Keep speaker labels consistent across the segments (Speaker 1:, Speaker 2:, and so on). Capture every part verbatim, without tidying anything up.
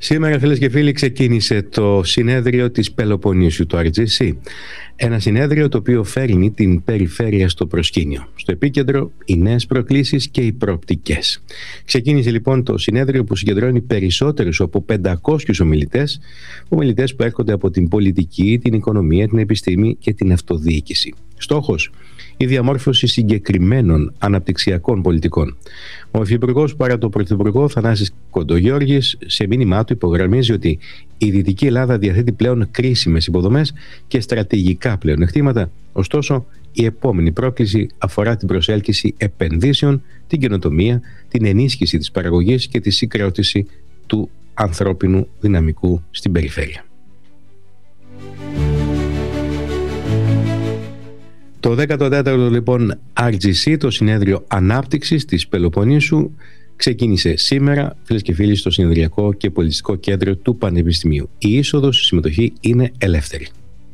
Speaker 1: Σήμερα, φίλες και φίλοι, ξεκίνησε το συνέδριο της Πελοποννήσου, το αρ τζι σι. Ένα συνέδριο το οποίο φέρνει την περιφέρεια στο προσκήνιο. Στο επίκεντρο οι νέες προκλήσεις και οι προοπτικές. Ξεκίνησε λοιπόν το συνέδριο που συγκεντρώνει περισσότερους από πεντακόσιους ομιλητές, ομιλητές που έρχονται από την πολιτική, την οικονομία, την επιστήμη και την αυτοδιοίκηση. Στόχος: η διαμόρφωση συγκεκριμένων αναπτυξιακών πολιτικών. Ο Υφυπουργός παρά το Πρωθυπουργό Θανάσης Κοντογιώργης, σε μήνυμά του, υπογραμμίζει ότι η Δυτική Ελλάδα διαθέτει πλέον κρίσιμες υποδομές και στρατηγικά πλεονεκτήματα. Ωστόσο, η επόμενη πρόκληση αφορά την προσέλκυση επενδύσεων, την καινοτομία, την ενίσχυση της παραγωγής και τη συγκρότηση του ανθρώπινου δυναμικού στην περιφέρεια. Το δέκατο τέταρτο λοιπόν αρ τζι σι, το Συνέδριο Ανάπτυξης της Πελοποννήσου, ξεκίνησε σήμερα, φίλες και φίλοι, στο Συνεδριακό και Πολιτιστικό Κέντρο του Πανεπιστημίου. Η είσοδος στη συμμετοχή είναι ελεύθερη.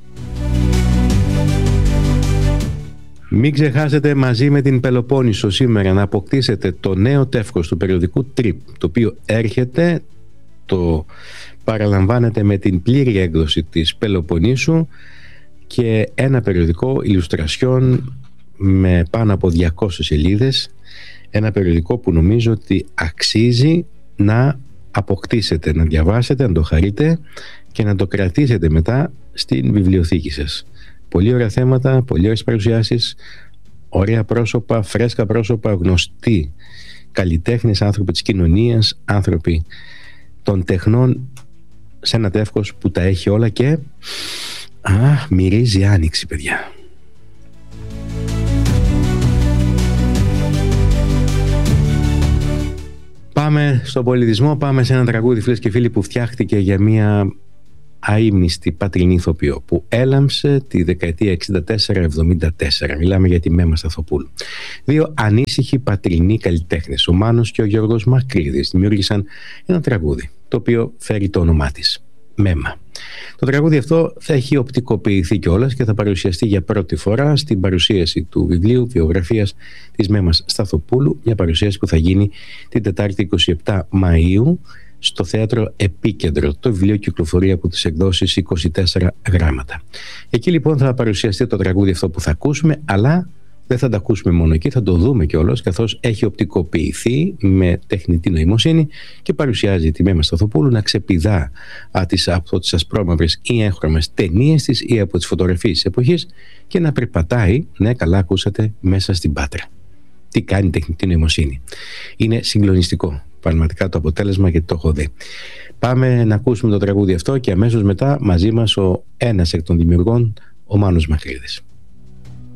Speaker 1: Μην ξεχάσετε μαζί με την Πελοπόννησο σήμερα να αποκτήσετε το νέο τεύχος του περιοδικού Trip, το οποίο έρχεται, το παραλαμβάνετε με την πλήρη έκδοση της Πελοποννήσου και ένα περιοδικό ηλουστρασιών με πάνω από διακόσιες σελίδες, ένα περιοδικό που νομίζω ότι αξίζει να αποκτήσετε, να διαβάσετε, να το χαρείτε και να το κρατήσετε μετά στην βιβλιοθήκη σας. Πολύ ωραία θέματα, πολύ ωραίες παρουσιάσεις, ωραία πρόσωπα, φρέσκα πρόσωπα, γνωστοί καλλιτέχνες, άνθρωποι της κοινωνίας, άνθρωποι των τεχνών, σε ένα τεύχος που τα έχει όλα και Α, μυρίζει άνοιξη, παιδιά. Πάμε στον πολιτισμό, πάμε σε ένα τραγούδι, φίλες και φίλοι, που φτιάχτηκε για μια αείμνηστη πατρινή ηθοποιό που έλαμψε τη δεκαετία εξήντα τέσσερα εβδομήντα τέσσερα. Μιλάμε για τη Μέμμα Σταθοπούλου. Δύο ανήσυχοι πατρινοί καλλιτέχνες, ο Μάνος και ο Γιώργος Μακρύδης, δημιούργησαν ένα τραγούδι το οποίο φέρει το όνομά της, Μέμμα. Το τραγούδι αυτό θα έχει οπτικοποιηθεί κιόλας και θα παρουσιαστεί για πρώτη φορά στην παρουσίαση του βιβλίου βιογραφίας της Μέμμας Σταθοπούλου, μια παρουσίαση που θα γίνει την Τετάρτη είκοσι επτά Μαΐου στο Θέατρο Επίκεντρο. Το βιβλίο κυκλοφορεί από τις εκδόσεις είκοσι τέσσερα γράμματα. Εκεί λοιπόν θα παρουσιαστεί το τραγούδι αυτό που θα ακούσουμε, αλλά δεν θα το ακούσουμε μόνο εκεί, θα το δούμε κιόλας, καθώς έχει οπτικοποιηθεί με τεχνητή νοημοσύνη και παρουσιάζει τη Μέμμα Σταθοπούλου να ξεπηδά α, τις, από τις ασπρόμαυρες ή έγχρωμες ταινίες της ή από τις φωτογραφίες της εποχής και να περπατάει, ναι, καλά ακούσατε, μέσα στην Πάτρα. Τι κάνει η τεχνητή νοημοσύνη. Είναι συγκλονιστικό πραγματικά το αποτέλεσμα, γιατί το έχω δει. Πάμε να ακούσουμε το τραγούδι αυτό και αμέσως μετά μαζί μας ο ένας εκ των δημιουργών, ο Μάνος Μακρύδης.